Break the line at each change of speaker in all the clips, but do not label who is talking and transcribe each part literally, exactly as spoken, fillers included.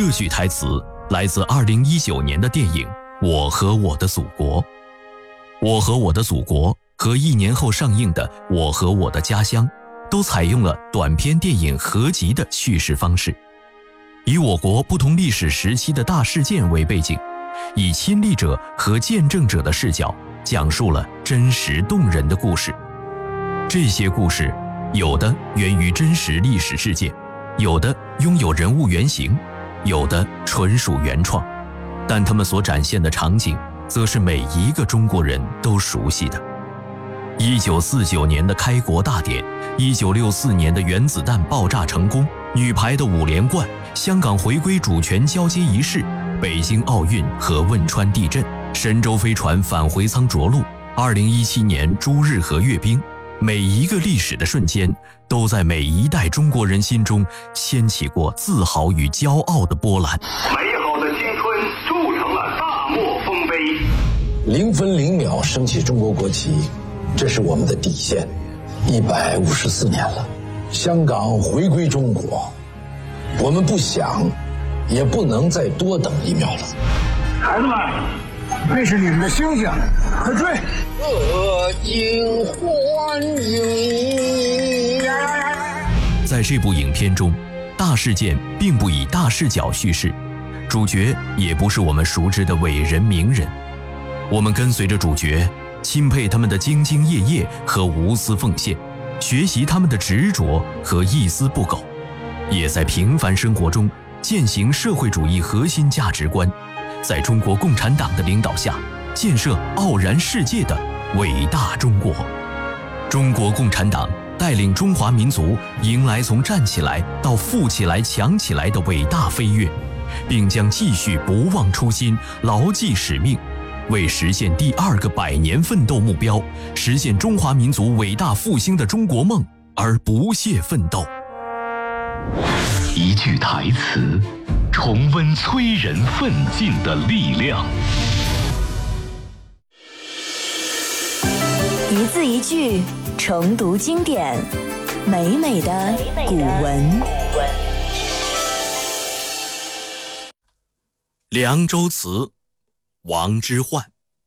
这句台词来自二零一九年的电影《我和我的祖国》。《我和我的祖国》和一年后上映的《我和我的家乡》都采用了短篇电影合集的叙事方式，以我国不同历史时期的大事件为背景，以亲历者和见证者的视角讲述了真实动人的故事。这些故事有的源于真实历史事件，有的拥有人物原型，有的纯属原创，但他们所展现的场景则是每一个中国人都熟悉的。一九四九年的开国大典，一九六四年的原子弹爆炸成功，女排的五连冠，香港回归主权交接仪式，北京奥运和汶川地震，神舟飞船返回舱着陆，二零一七年朱日和阅兵，每一个历史的瞬间都在每一代中国人心中掀起过自豪与骄傲的波澜。
美好的青春铸成了大漠丰碑。
零分零秒升起中国国旗，这是我们的底线。一百五十四年了，香港回归中国，我们不想也不能再多等一秒了。
孩子们，那是你们的星星，快追！
热情欢迎。
在这部影片中，大事件并不以大视角叙事，主角也不是我们熟知的伟人名人，我们跟随着主角，钦佩他们的兢兢业业和无私奉献，学习他们的执着和一丝不苟，也在平凡生活中践行社会主义核心价值观，在中国共产党的领导下建设傲然世界的伟大中国。中国共产党带领中华民族迎来从站起来到富起来强起来的伟大飞跃，并将继续不忘初心，牢记使命，为实现第二个百年奋斗目标，实现中华民族伟大复兴的中国梦而不懈奋斗。
一句台词，重温催人奋进的力量。
一字一句，重读经典，美美的古文。
凉州词，王之涣。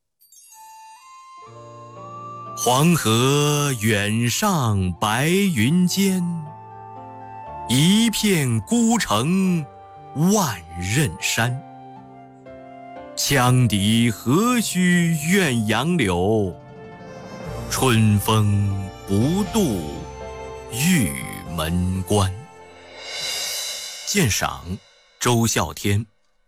黄河远上白云间，一片孤城万仞山。羌笛何须怨杨柳，春风不度玉门关。鉴赏，周孝天。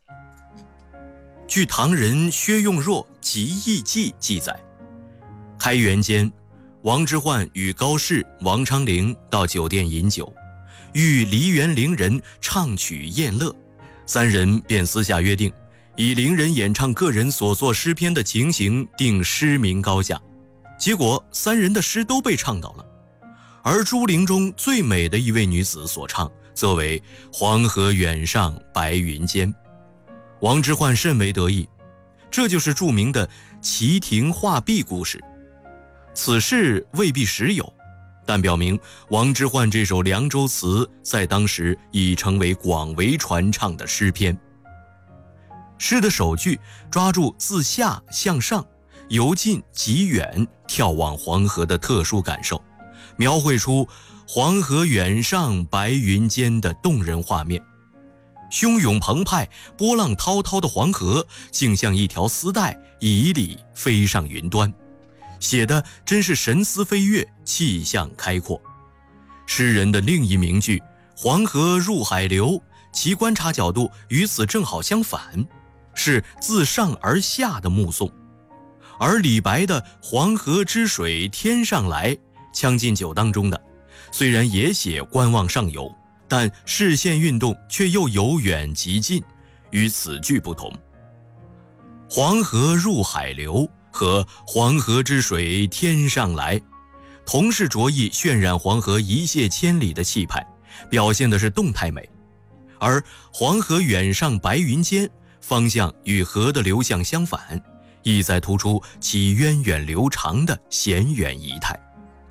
据唐人薛用若《集异记》记载，开元间，王之涣与高适、王昌龄到酒店饮酒，遇梨园伶人唱曲宴乐，三人便私下约定，以伶人演唱个人所作诗篇的情形定诗名高下。结果三人的诗都被唱倒了，而朱陵中最美的一位女子所唱则为黄河远上白云间。王之涣甚为得意，这就是著名的齐亭画壁故事。此事未必实有，但表明王之涣这首凉州词在当时已成为广为传唱的诗篇。诗的首句抓住自下向上，由近及远眺望黄河的特殊感受，描绘出黄河远上白云间的动人画面。汹涌澎湃、波浪滔滔的黄河，竟像一条丝带，以里飞上云端，写的真是神思飞跃，气象开阔。诗人的另一名句“黄河入海流”，其观察角度与此正好相反，是自上而下的目送。而李白的“黄河之水天上来”，《将进酒》当中的，虽然也写观望上游，但视线运动却又由远及近，与此句不同。黄河入海流和黄河之水天上来，同是着意渲染黄河一泻千里的气派，表现的是动态美。而黄河远上白云间，方向与河的流向相反，意在突出其源远流长的闲远仪态。